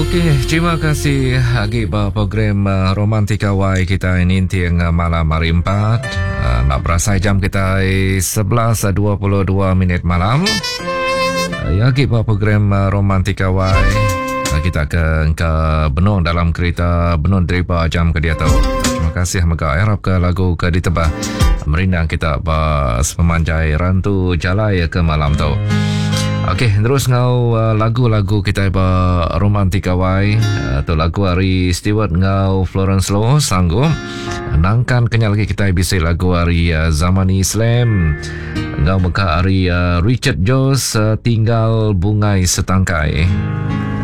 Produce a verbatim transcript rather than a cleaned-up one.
Okey, terima kasih lagi pada program uh, Romantika Y kita ini tiang uh, malam hari empat. Uh, nak berasai jam kita sebelas dua puluh dua minit malam. Uh, ya, lagi pada program uh, Romantika Y. Uh, kita akan ke Benung dalam kereta Benung Driba jam ke dia tahu. Terima kasih maka harap ke lagu ke ditebah. Merindang kita pas pemanjai rantu jalai ke malam tu. Okey, terus ngau uh, lagu-lagu kita ba Romantika Y. Uh, tu lagu hari Stewart ngau Florence Low sanggup. Nangkan kenyal lagi kita bisa lagu hari uh, Zamani Slam. Ngau muka hari uh, Richard Jones uh, tinggal bungai setangkai.